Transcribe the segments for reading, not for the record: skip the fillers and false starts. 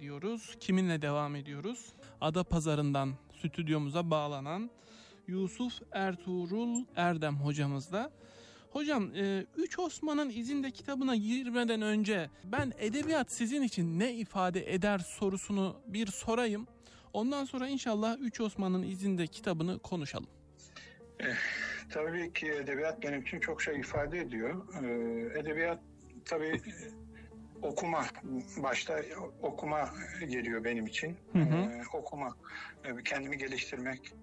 ediyoruz? Kiminle devam ediyoruz? Adapazarı'ndan stüdyomuza bağlanan Yusuf Ertuğrul Erdem hocamızla. Hocam, Üç Osman'ın izinde kitabına girmeden önce ben edebiyat sizin için ne ifade eder sorusunu bir sorayım. Ondan sonra inşallah Üç Osman'ın izinde kitabını konuşalım. Tabii ki edebiyat benim için çok şey ifade ediyor. Edebiyat tabii okuma, başta okuma geliyor benim için. Okuma, kendimi geliştirmek,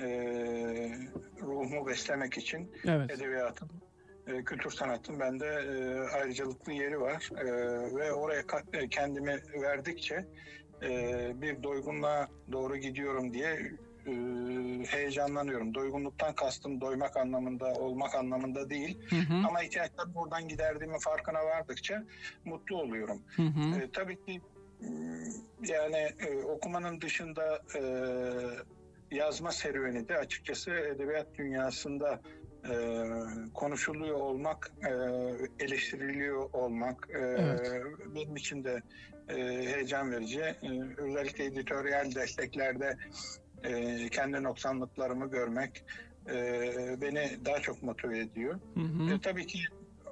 ruhumu beslemek için edebiyatın, kültür sanatın bende ayrıcalıklı yeri var. Ve oraya kendimi verdikçe bir doygunluğa doğru gidiyorum diye heyecanlanıyorum. Doygunluktan kastım doymak anlamında, olmak anlamında değil. Ama ihtiyaçlarımı buradan giderdiğimin farkına vardıkça mutlu oluyorum. Tabii ki yani okumanın dışında yazma serüveni de açıkçası edebiyat dünyasında konuşuluyor olmak, eleştiriliyor olmak benim için de heyecan verici. Özellikle editoryal desteklerde kendi noksanlıklarımı görmek beni daha çok motive ediyor. Tabii ki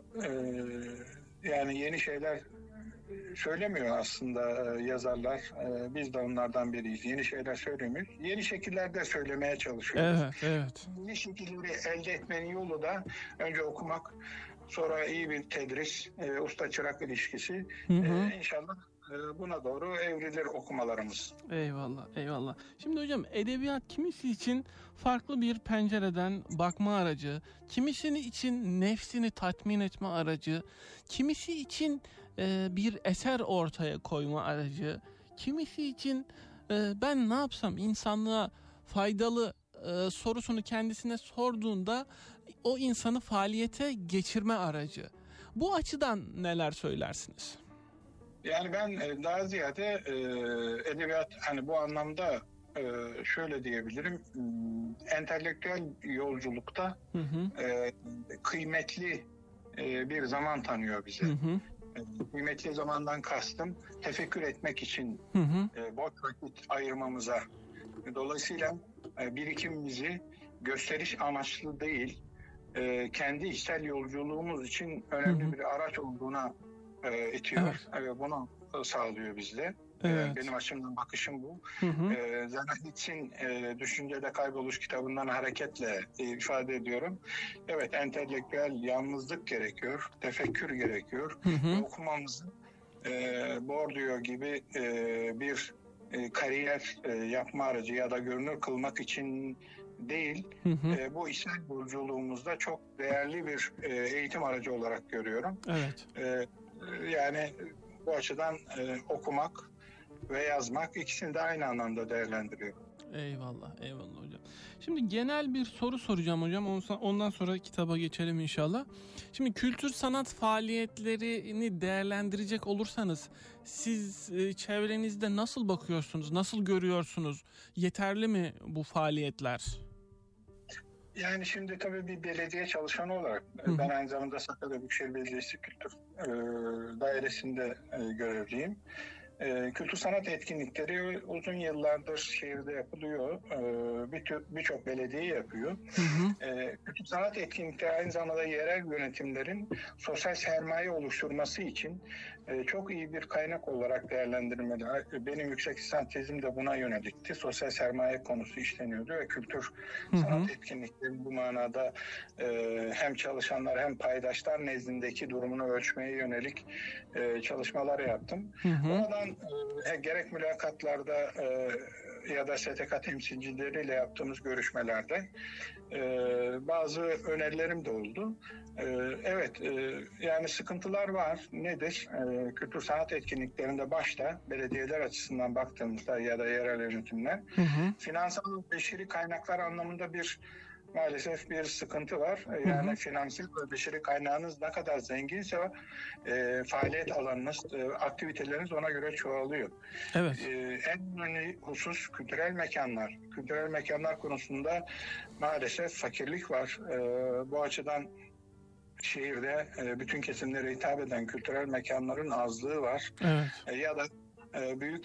yani yeni şeyler söylemiyor aslında yazarlar. Biz de onlardan biriyiz. Yeni şeyler söylemiyoruz. Yeni şekillerde söylemeye çalışıyoruz. Evet. Yeni şekilleri elde etmenin yolu da önce okumak, sonra iyi bir tedris, usta-çırak ilişkisi. İnşallah buna doğru evrilir okumalarımız. Eyvallah. Şimdi hocam, edebiyat kimisi için farklı bir pencereden bakma aracı, kimisi için nefsini tatmin etme aracı, kimisi için bir eser ortaya koyma aracı, kimisi için ben ne yapsam insanlığa faydalı sorusunu kendisine sorduğunda o insanı faaliyete geçirme aracı. Bu açıdan neler söylersiniz? Yani ben daha ziyade edebiyat hani bu anlamda şöyle diyebilirim, entelektüel yolculukta kıymetli bir zaman tanıyor bize. Kıymetli zamandan kastım tefekkür etmek için boş vakit ayırmamıza. Dolayısıyla birikimimizi gösteriş amaçlı değil, kendi içsel yolculuğumuz için önemli bir araç olduğuna itiyor. Bunu sağlıyor bizde. Benim açımdan bakışım bu. Zanahlitz'in Düşüncede Kayboluş kitabından hareketle ifade ediyorum. Evet, entelektüel yalnızlık gerekiyor, tefekkür gerekiyor. Okumamızı Bourdieu gibi bir kariyer yapma aracı ya da görünür kılmak için değil, bu içsel yolculuğumuzda çok değerli bir eğitim aracı olarak görüyorum. Yani bu açıdan okumak ve yazmak, ikisini de aynı anlamda değerlendiriyorum. Eyvallah hocam. Şimdi genel bir soru soracağım hocam. Ondan sonra kitaba geçelim inşallah. Şimdi kültür sanat faaliyetlerini değerlendirecek olursanız siz çevrenizde nasıl bakıyorsunuz? Nasıl görüyorsunuz? Yeterli mi bu faaliyetler? Yani şimdi tabii bir belediye çalışanı olarak ben aynı zamanda Sakarya Büyükşehir Belediyesi Kültür Dairesi'nde görevliyim. Kültür sanat etkinlikleri uzun yıllardır şehirde yapılıyor. Birçok belediye yapıyor. Kültür sanat etkinlikleri aynı zamanda yerel yönetimlerin sosyal sermaye oluşturması için çok iyi bir kaynak olarak değerlendirilmeli. Benim yüksek lisans tezim de buna yönelikti. Sosyal sermaye konusu işleniyordu ve kültür sanat etkinlikleri bu manada hem çalışanlar hem paydaşlar nezdindeki durumunu ölçmeye yönelik çalışmalar yaptım. Oradan gerek mülakatlarda ya da STK temsilcileriyle yaptığımız görüşmelerde bazı önerilerim de oldu. Yani sıkıntılar var. Nedir? Kültür sanat etkinliklerinde başta belediyeler açısından baktığımızda ya da yerel yönetimler finansal beşeri kaynaklar anlamında maalesef bir sıkıntı var. Yani finansal ve beşeri kaynağınız ne kadar zenginse faaliyet alanınız, aktiviteleriniz ona göre çoğalıyor. En önemli husus kültürel mekanlar. Kültürel mekanlar konusunda maalesef fakirlik var. Bu açıdan şehirde bütün kesimlere hitap eden kültürel mekanların azlığı var. Ya da büyük